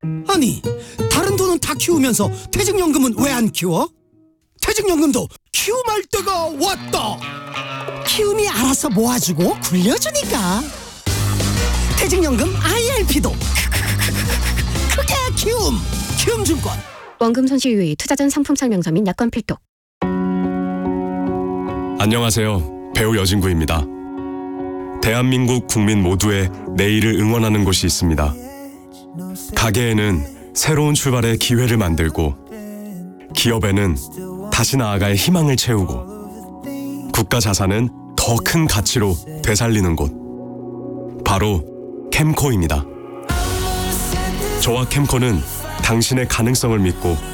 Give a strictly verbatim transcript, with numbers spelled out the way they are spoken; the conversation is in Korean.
아니, 다른 돈은 다 키우면서 퇴직연금은 왜 안 키워? 퇴직연금도 키움할 때가 왔다. 키움이 알아서 모아주고 굴려주니까. 퇴직연금 아이알피도 크게 키움. 키움증권. 원금 손실 유의, 투자 전 상품 설명서 및 약관 필독. 안녕하세요. 배우 여진구입니다. 대한민국 국민 모두의 내일을 응원하는 곳이 있습니다. 가게에는 새로운 출발의 기회를 만들고, 기업에는 다시 나아갈 희망을 채우고, 국가 자산은 더 큰 가치로 되살리는 곳, 바로 캠코입니다. 저와 캠코는 당신의 가능성을 믿고